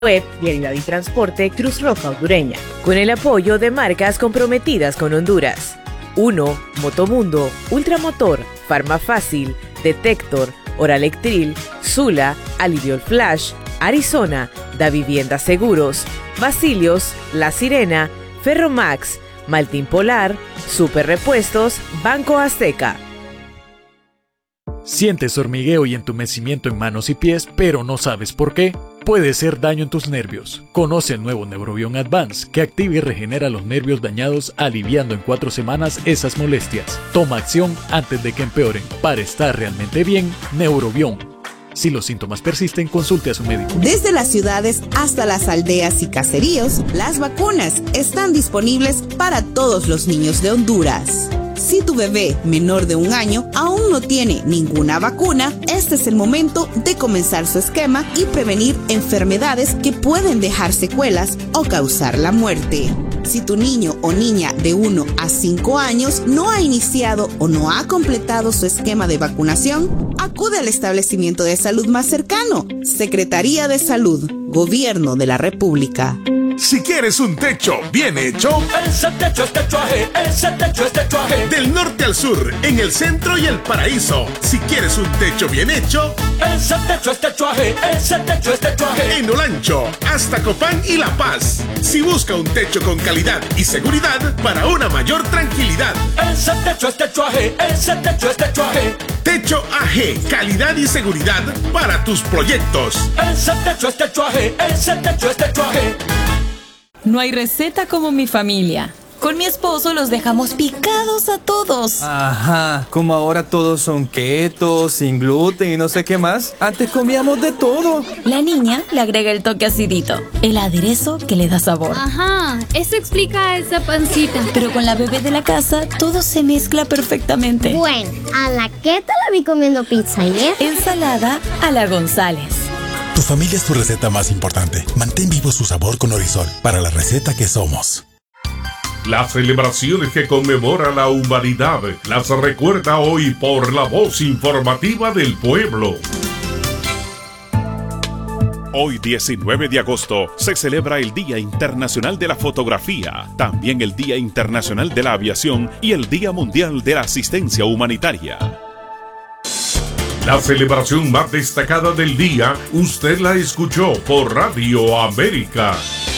Web, Vialidad y Transporte Cruz Roja Hondureña, con el apoyo de marcas comprometidas con Honduras. 1. Motomundo, Ultramotor, Farmafácil, Detector, Oralectril, Sula, Aliviol Flash, Arizona, Da Vivienda Seguros, Basilios, La Sirena, Ferromax, Maltín Polar, Super Repuestos, Banco Azteca. ¿Sientes hormigueo y entumecimiento en manos y pies, pero no sabes por qué? Puede ser daño en tus nervios. Conoce el nuevo Neurobion Advance, que activa y regenera los nervios dañados, aliviando en 4 semanas esas molestias. Toma acción antes de que empeoren. Para estar realmente bien, Neurobion. Si los síntomas persisten, consulte a su médico. Desde las ciudades hasta las aldeas y caseríos, las vacunas están disponibles para todos los niños de Honduras. Si tu bebé menor de 1 año aún no tiene ninguna vacuna, este es el momento de comenzar su esquema y prevenir enfermedades que pueden dejar secuelas o causar la muerte. Si tu niño o niña de 1 a 5 años no ha iniciado o no ha completado su esquema de vacunación, acude al establecimiento de salud más cercano. Secretaría de Salud, Gobierno de la República. Si quieres un techo bien hecho, ese techo es techuaje, ese techo es techuaje. Del norte al sur, en el centro y el paraíso. Si quieres un techo bien hecho, ese techo es techuaje, ese techo es techuaje. En Olancho, hasta Copán y La Paz. Si busca un techo con calidad y seguridad para una mayor tranquilidad, ese techo es techuaje, ese techo es techuaje. Techo AG, calidad y seguridad para tus proyectos. Ese techo es techuaje, ese techo es techuaje. No hay receta como mi familia. Con mi esposo los dejamos picados a todos. Ajá, como ahora todos son keto, sin gluten y no sé qué más. Antes comíamos de todo. La niña le agrega el toque acidito, el aderezo que le da sabor. Ajá, eso explica esa pancita. Pero con la bebé de la casa, todo se mezcla perfectamente. Bueno, a la keto la vi comiendo pizza ayer. Ensalada a la González. Tu familia es tu receta más importante. Mantén vivo su sabor con Orisol, para la receta que somos. Las celebraciones que conmemora la humanidad las recuerda hoy por la voz informativa del pueblo. Hoy, 19 de agosto, se celebra el Día Internacional de la Fotografía, también el Día Internacional de la Aviación y el Día Mundial de la Asistencia Humanitaria. La celebración más destacada del día, usted la escuchó por Radio América.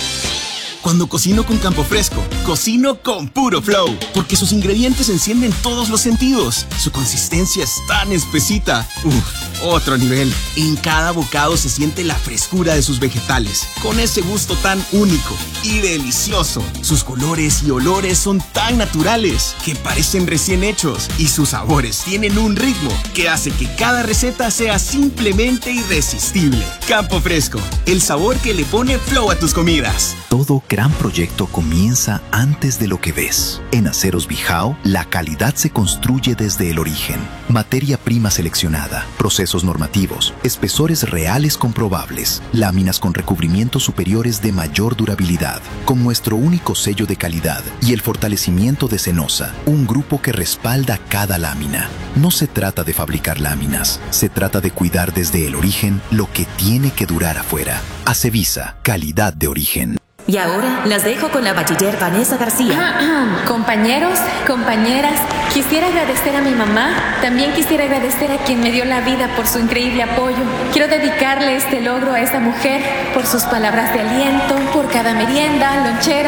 Cuando cocino con Campo Fresco, cocino con puro flow, porque sus ingredientes encienden todos los sentidos. Su consistencia es tan espesita. Otro nivel. En cada bocado se siente la frescura de sus vegetales, con ese gusto tan único y delicioso. Sus colores y olores son tan naturales que parecen recién hechos, y sus sabores tienen un ritmo que hace que cada receta sea simplemente irresistible. Campo Fresco, el sabor que le pone flow a tus comidas. Todo gran proyecto comienza antes de lo que ves. En Aceros Bijao, la calidad se construye desde el origen. Materia prima seleccionada, procesos normativos, espesores reales comprobables, láminas con recubrimientos superiores de mayor durabilidad, con nuestro único sello de calidad y el fortalecimiento de Cenosa, un grupo que respalda cada lámina. No se trata de fabricar láminas, se trata de cuidar desde el origen lo que tiene que durar afuera. Acevisa, calidad de origen. Y ahora las dejo con la bachiller Vanessa García. Compañeros, compañeras, quisiera agradecer a mi mamá. También quisiera agradecer a quien me dio la vida por su increíble apoyo. Quiero dedicarle este logro a esta mujer por sus palabras de aliento, por cada merienda, lonchera.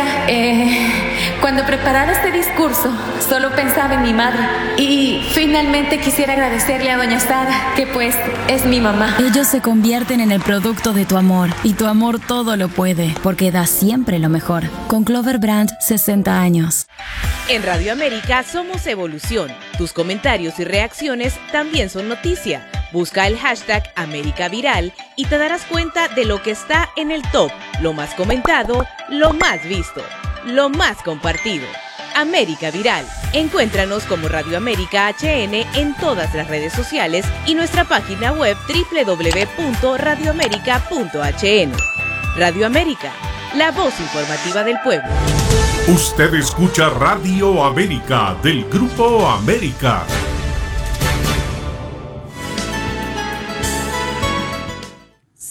Cuando preparaba este discurso, solo pensaba en mi madre. Y finalmente quisiera agradecerle a doña Sara, que pues es mi mamá. Ellos se convierten en el producto de tu amor, y tu amor todo lo puede, porque da siempre lo mejor. Con Clover Brand, 60 años. En Radio América somos evolución. Tus comentarios y reacciones también son noticia. Busca el hashtag América Viral y te darás cuenta de lo que está en el top, lo más comentado, lo más visto, lo más compartido. América Viral. Encuéntranos como Radio América HN en todas las redes sociales y nuestra página web www.radioamerica.hn. Radio América, la voz informativa del pueblo. Usted escucha Radio América del Grupo América.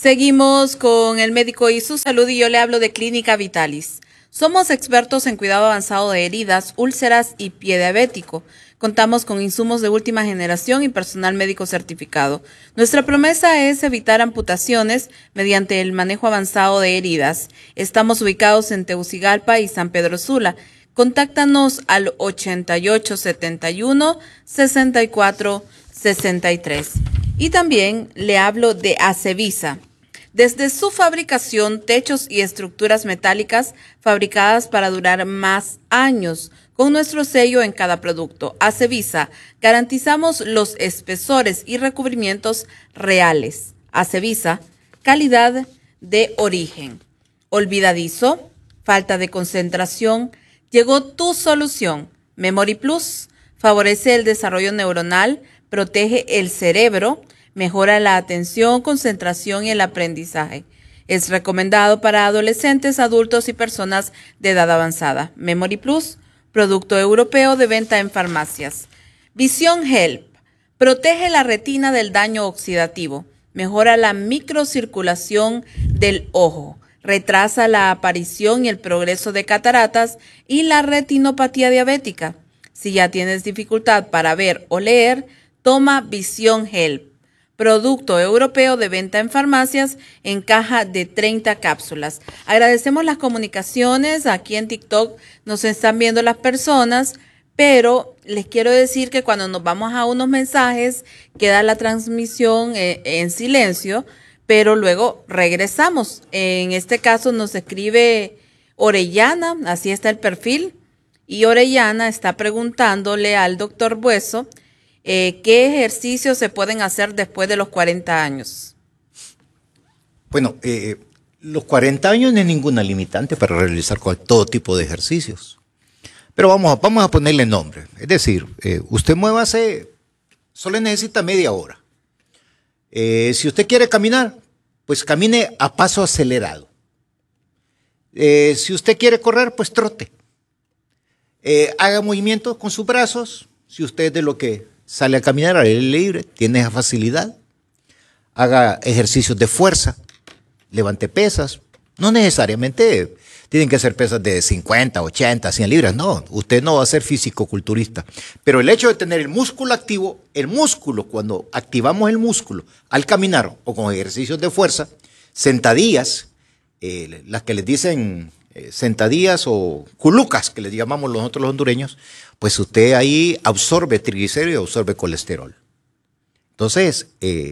Seguimos con el médico y su salud y yo le hablo de Clínica Vitalis. Somos expertos en cuidado avanzado de heridas, úlceras y pie diabético. Contamos con insumos de última generación y personal médico certificado. Nuestra promesa es evitar amputaciones mediante el manejo avanzado de heridas. Estamos ubicados en Tegucigalpa y San Pedro Sula. Contáctanos al 8871-6463. Y también le hablo de Acevisa. Desde su fabricación, techos y estructuras metálicas fabricadas para durar más años, con nuestro sello en cada producto. Acevisa, garantizamos los espesores y recubrimientos reales. Acevisa, calidad de origen. Olvidadizo, falta de concentración, llegó tu solución. Memory Plus, favorece el desarrollo neuronal, protege el cerebro, mejora la atención, concentración y el aprendizaje. Es recomendado para adolescentes, adultos y personas de edad avanzada. Memory Plus, producto europeo de venta en farmacias. Vision Help, protege la retina del daño oxidativo, mejora la microcirculación del ojo, retrasa la aparición y el progreso de cataratas y la retinopatía diabética. Si ya tienes dificultad para ver o leer, toma Vision Help. Producto europeo de venta en farmacias en caja de 30 cápsulas. Agradecemos las comunicaciones. Aquí en TikTok nos están viendo las personas, pero les quiero decir que cuando nos vamos a unos mensajes queda la transmisión en silencio, pero luego regresamos. En este caso nos escribe Orellana, así está el perfil, y Orellana está preguntándole al doctor Bueso ¿qué ejercicios se pueden hacer después de los 40 años? Bueno, los 40 años no es ninguna limitante para realizar todo tipo de ejercicios. Pero vamos a ponerle nombre. Es decir, usted muévase, solo necesita media hora. Si usted quiere caminar, pues camine a paso acelerado. Si usted quiere correr, pues trote. Haga movimientos con sus brazos. Si usted es de lo que sale a caminar al aire libre, tiene esa facilidad. Haga ejercicios de fuerza, levante pesas. No necesariamente tienen que ser pesas de 50, 80, 100 libras. No, usted no va a ser físico-culturista. Pero el hecho de tener el músculo activo, cuando activamos el músculo al caminar o con ejercicios de fuerza, sentadillas, las que les dicen sentadillas o culucas, que les llamamos nosotros los hondureños, pues usted ahí absorbe triglicéridos y absorbe colesterol. Entonces,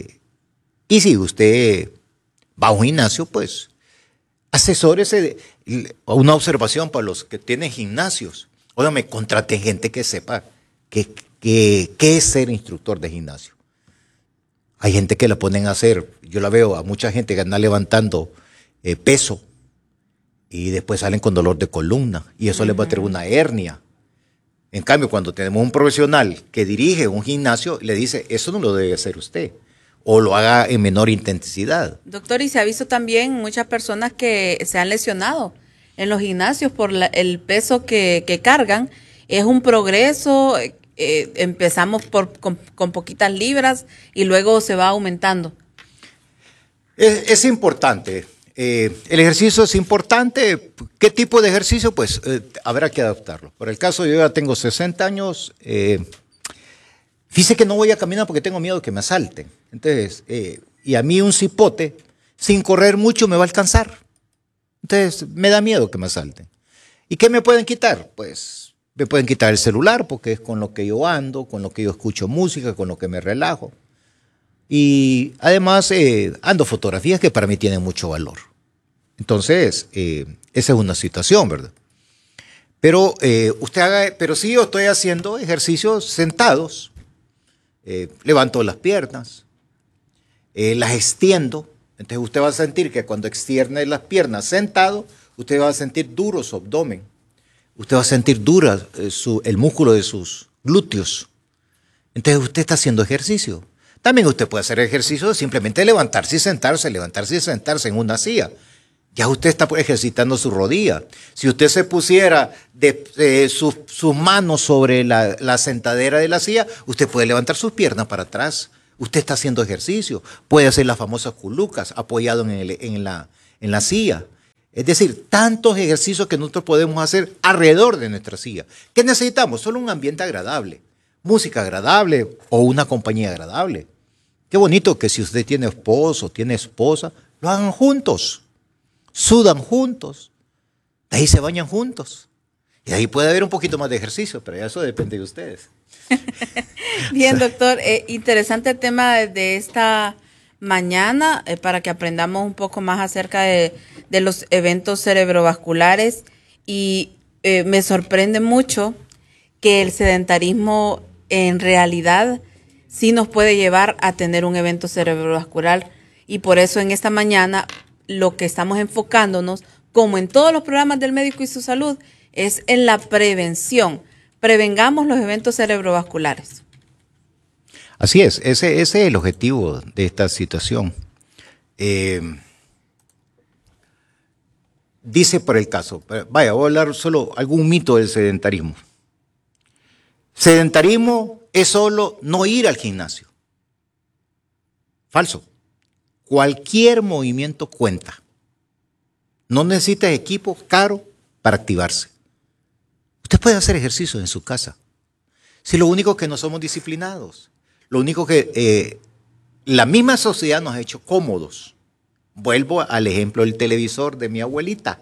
y si usted va a un gimnasio, pues asesórese. Una observación para los que tienen gimnasios. Óigame, contraten gente que sepa qué es ser instructor de gimnasio. Hay gente que la ponen a hacer, yo la veo a mucha gente que anda levantando peso y después salen con dolor de columna y eso les va a traer una hernia. En cambio, cuando tenemos un profesional que dirige un gimnasio, le dice, eso no lo debe hacer usted, o lo haga en menor intensidad. Doctor, y se ha visto también muchas personas que se han lesionado en los gimnasios por el peso que cargan. Es un progreso, empezamos con poquitas libras y luego se va aumentando. Es importante. El ejercicio es importante. ¿Qué tipo de ejercicio? Pues habrá que adaptarlo. Por el caso, yo ya tengo 60 años. Fíjese que no voy a caminar porque tengo miedo que me asalten. Entonces, y a mí un cipote, sin correr mucho, me va a alcanzar. Entonces, me da miedo que me asalten. ¿Y qué me pueden quitar? Pues me pueden quitar el celular porque es con lo que yo ando, con lo que yo escucho música, con lo que me relajo. Y además ando fotografías que para mí tienen mucho valor. Entonces, esa es una situación, ¿verdad? Pero pero sí yo estoy haciendo ejercicios sentados. Levanto las piernas, las extiendo. Entonces usted va a sentir que cuando extiende las piernas sentado, usted va a sentir duro su abdomen. Usted va a sentir dura el músculo de sus glúteos. Entonces usted está haciendo ejercicio. También usted puede hacer ejercicio de simplemente levantarse y sentarse en una silla. Ya usted está ejercitando su rodilla. Si usted se pusiera sus manos sobre la sentadera de la silla, usted puede levantar sus piernas para atrás Usted está haciendo ejercicio, puede hacer las famosas culucas apoyado en la silla. Es decir, tantos ejercicios que nosotros podemos hacer alrededor de nuestra silla. ¿Qué necesitamos? Solo un ambiente agradable, música agradable o una compañía agradable. Qué bonito que si usted tiene esposo, tiene esposa, lo hagan juntos, sudan juntos, de ahí se bañan juntos. Y ahí puede haber un poquito más de ejercicio, pero eso depende de ustedes. Bien, doctor, interesante el tema de esta mañana para que aprendamos un poco más acerca de los eventos cerebrovasculares y me sorprende mucho que el sedentarismo en realidad sí nos puede llevar a tener un evento cerebrovascular y por eso en esta mañana lo que estamos enfocándonos, como en todos los programas del médico y su salud, es en la prevención. Prevengamos los eventos cerebrovasculares. Así es, ese es el objetivo de esta situación. Dice por el caso, voy a hablar solo algún mito del sedentarismo. Sedentarismo es solo no ir al gimnasio. Falso. Cualquier movimiento cuenta. No necesitas equipo caro para activarse. Usted puede hacer ejercicio en su casa. Si lo único que no somos disciplinados, lo único que la misma sociedad nos ha hecho cómodos. Vuelvo al ejemplo del televisor de mi abuelita.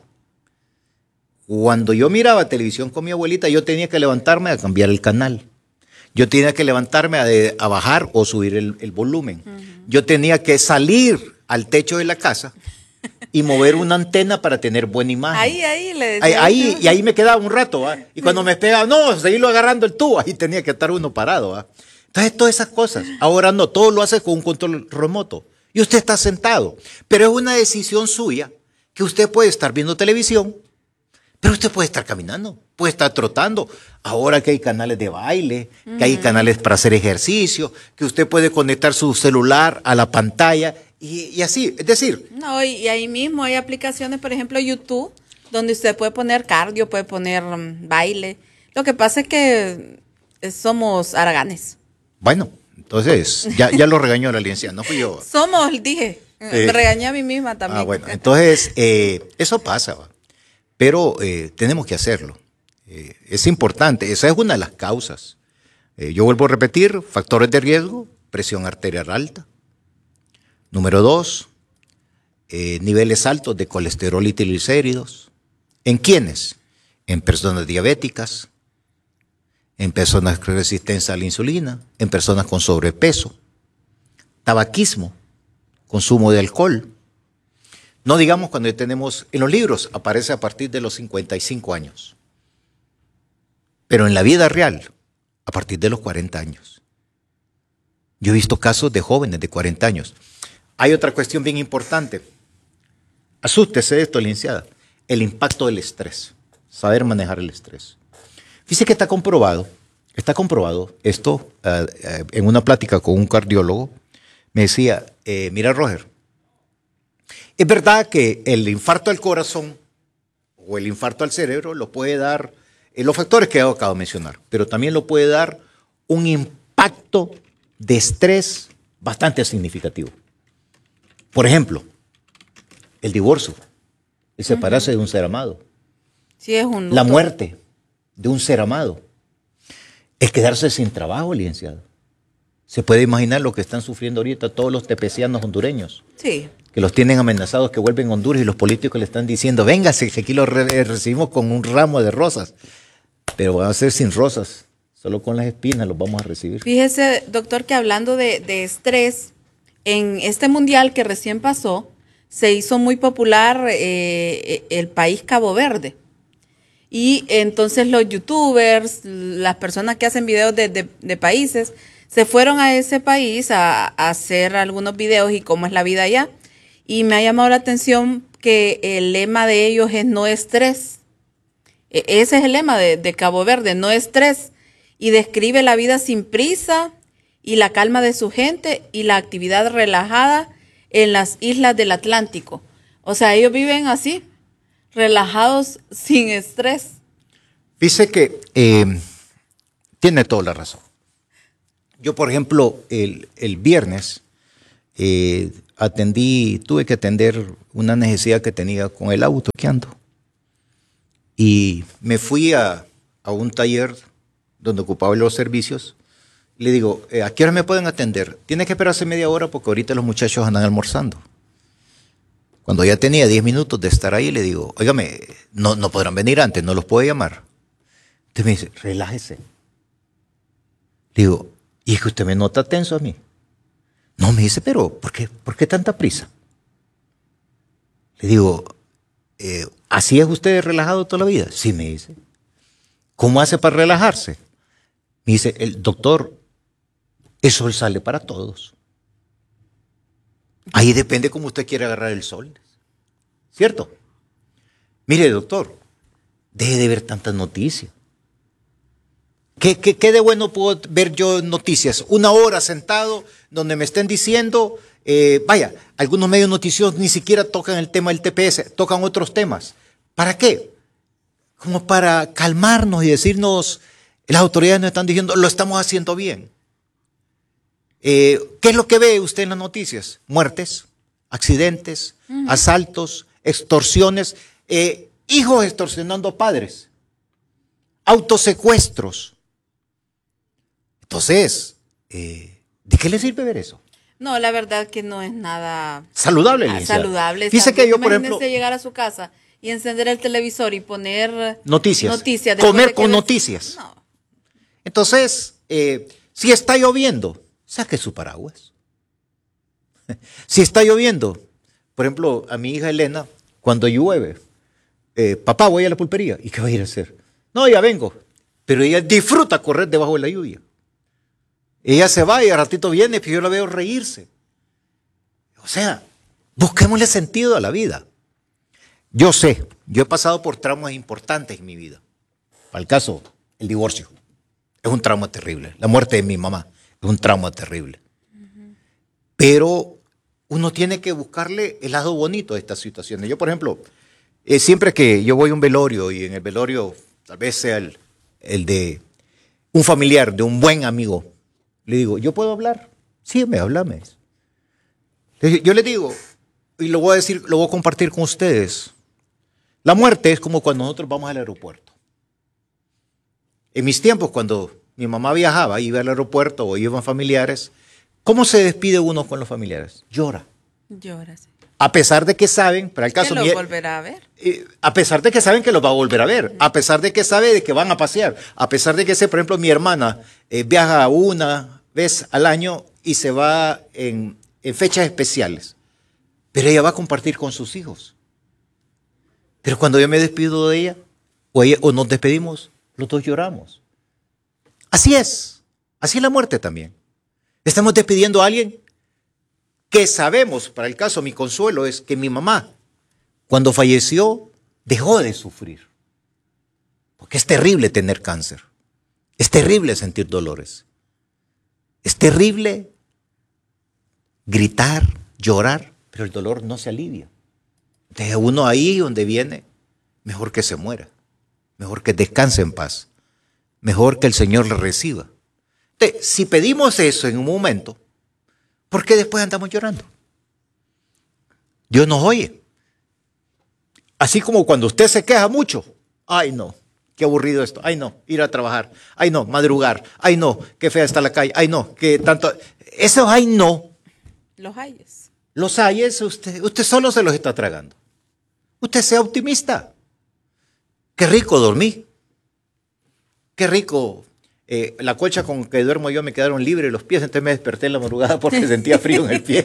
Cuando yo miraba televisión con mi abuelita, yo tenía que levantarme a cambiar el canal. Yo tenía que levantarme a bajar o subir el volumen. Yo tenía que salir al techo de la casa y mover una antena para tener buena imagen. Ahí le decía. Y ahí me quedaba un rato. Y cuando me pegaba, no, seguirlo agarrando el tubo. Ahí tenía que estar uno parado. Entonces, todas esas cosas. Ahora no, todo lo hace con un control remoto. Y usted está sentado. Pero es una decisión suya que usted puede estar viendo televisión, pero usted puede estar caminando, puede estar trotando. Ahora que hay canales de baile, que hay canales para hacer ejercicio, que usted puede conectar su celular a la pantalla y así. Es decir... No, y ahí mismo hay aplicaciones, por ejemplo, YouTube, donde usted puede poner cardio, puede poner baile. Lo que pasa es que somos haraganes. Bueno, entonces, ya lo regañó la licenciada, no fui yo. Somos, dije, me regañé a mí misma también. Bueno, entonces, eso pasa, pero tenemos que hacerlo. Es importante, esa es una de las causas. Yo vuelvo a repetir, factores de riesgo, presión arterial alta. Número 2, niveles altos de colesterol y triglicéridos. ¿En quiénes? En personas diabéticas, en personas con resistencia a la insulina, en personas con sobrepeso, tabaquismo, consumo de alcohol. No digamos cuando tenemos, en los libros aparece a partir de los 55 años, pero en la vida real, a partir de los 40 años. Yo he visto casos de jóvenes de 40 años. Hay otra cuestión bien importante. Asústese de esto, licenciada. El impacto del estrés, saber manejar el estrés. Fíjese que está comprobado esto en una plática con un cardiólogo, me decía, mira Roger, es verdad que el infarto al corazón o el infarto al cerebro lo puede dar los factores que acabo de mencionar, pero también lo puede dar un impacto de estrés bastante significativo. Por ejemplo, el divorcio, el separarse de un ser amado, sí, es un luto. La muerte de un ser amado, el quedarse sin trabajo, licenciado. Se puede imaginar lo que están sufriendo ahorita todos los tepecianos hondureños. Sí. Que los tienen amenazados, que vuelven a Honduras y los políticos le están diciendo, véngase, que aquí los recibimos con un ramo de rosas. Pero van a ser sin rosas, solo con las espinas los vamos a recibir. Fíjese, doctor, que hablando de estrés, en este mundial que recién pasó, se hizo muy popular el país Cabo Verde. Y entonces los youtubers, las personas que hacen videos de países, se fueron a ese país a hacer algunos videos y cómo es la vida allá. Y me ha llamado la atención que el lema de ellos es no estrés. Ese es el lema de Cabo Verde, no estrés. Y describe la vida sin prisa y la calma de su gente y la actividad relajada en las islas del Atlántico. O sea, ellos viven así, relajados, sin estrés. Dice que tiene toda la razón. Yo, por ejemplo, el viernes tuve que atender una necesidad que tenía con el auto que ando. Y me fui a un taller donde ocupaba los servicios. Le digo, ¿a qué hora me pueden atender? Tiene que esperarse media hora porque ahorita los muchachos andan almorzando. Cuando ya tenía 10 minutos de estar ahí, le digo, óigame, no podrán venir antes, no los puedo llamar. Usted me dice, relájese. Le digo, ¿y es que usted me nota tenso a mí? No, me dice, pero ¿por qué tanta prisa? Le digo, ¿así es usted relajado toda la vida? Sí, me dice. ¿Cómo hace para relajarse? Me dice, el doctor, el sol sale para todos. Ahí depende cómo usted quiere agarrar el sol. ¿Cierto? Mire, doctor, deje de ver tantas noticias. ¿Qué de bueno puedo ver yo en noticias? Una hora sentado donde me estén diciendo, algunos medios noticiosos ni siquiera tocan el tema del TPS, tocan otros temas. ¿Para qué? Como para calmarnos y decirnos, las autoridades nos están diciendo, lo estamos haciendo bien. ¿Qué es lo que ve usted en las noticias? Muertes, accidentes, asaltos, extorsiones, hijos extorsionando a padres, autosecuestros. Entonces, ¿de qué le sirve ver eso? No, la verdad que no es nada saludable. Saludable. Dice que yo, por ejemplo, llegar a su casa y encender el televisor y poner noticias comer con noticias. No. Entonces, si está lloviendo, saque su paraguas. Si está lloviendo, por ejemplo, a mi hija Elena, cuando llueve, papá, voy a la pulpería. ¿Y qué va a ir a hacer? No, ya vengo. Pero ella disfruta correr debajo de la lluvia. Ella se va y al ratito viene, pero yo la veo reírse. O sea, busquémosle sentido a la vida. Yo sé, yo he pasado por traumas importantes en mi vida. Para el caso, el divorcio. Es un trauma terrible. La muerte de mi mamá es un trauma terrible. Pero uno tiene que buscarle el lado bonito de estas situaciones. Yo, por ejemplo, siempre que yo voy a un velorio y en el velorio tal vez sea el de un familiar, de un buen amigo, le digo, ¿yo puedo hablar? Sí, háblame. Yo le digo, y lo voy a compartir con ustedes. La muerte es como cuando nosotros vamos al aeropuerto. En mis tiempos, cuando mi mamá viajaba, iba al aeropuerto o iban familiares, ¿cómo se despide uno con los familiares? Llora. Llora, sí. A pesar de que saben, para el caso que lo volverá a ver. A pesar de que saben que los va a volver a ver, a pesar de que sabe de que van a pasear, a pesar de que, por ejemplo, mi hermana viaja una vez al año y se va en fechas especiales, pero ella va a compartir con sus hijos. Pero cuando yo me despido de ella, o nos despedimos, los dos lloramos. Así es la muerte también. Estamos despidiendo a alguien que sabemos, para el caso, mi consuelo es que mi mamá, cuando falleció, dejó de sufrir. Porque es terrible tener cáncer. Es terrible sentir dolores. Es terrible gritar, llorar, pero el dolor no se alivia. Entonces uno ahí donde viene, mejor que se muera, mejor que descanse en paz, mejor que el Señor le reciba. Entonces, si pedimos eso en un momento, ¿por qué después andamos llorando? Dios nos oye. Así como cuando usted se queja mucho. Ay, no, qué aburrido esto. Ay, no, ir a trabajar. Ay, no, madrugar. Ay, no, qué fea está la calle. Ay, no, qué tanto. Esos ay, no. Los ayes. Los ayes, usted solo se los está tragando. Usted sea optimista. Qué rico dormí. Qué rico. La colcha con que duermo yo me quedaron libres los pies, entonces me desperté en la madrugada porque sentía frío en el pie.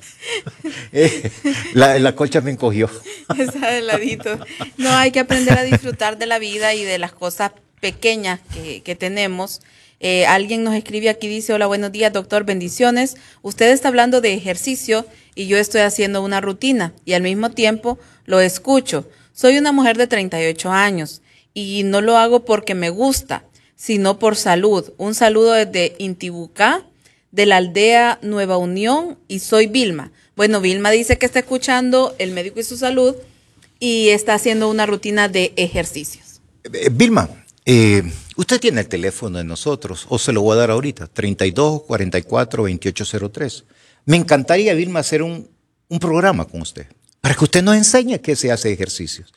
La colcha me encogió. Está de ladito. No, hay que aprender a disfrutar de la vida y de las cosas pequeñas que tenemos. Alguien nos escribe aquí, dice, hola, buenos días, doctor, bendiciones. Usted está hablando de ejercicio y yo estoy haciendo una rutina y al mismo tiempo lo escucho. Soy una mujer de 38 años y no lo hago porque me gusta, sino por salud. Un saludo desde Intibucá, de la aldea Nueva Unión, y soy Vilma. Bueno, Vilma dice que está escuchando El Médico y su Salud y está haciendo una rutina de ejercicios. Vilma, Usted tiene el teléfono de nosotros, o se lo voy a dar ahorita, 32 44 2803. Me encantaría, Vilma, hacer un programa con usted, para que usted nos enseñe qué se hace ejercicios.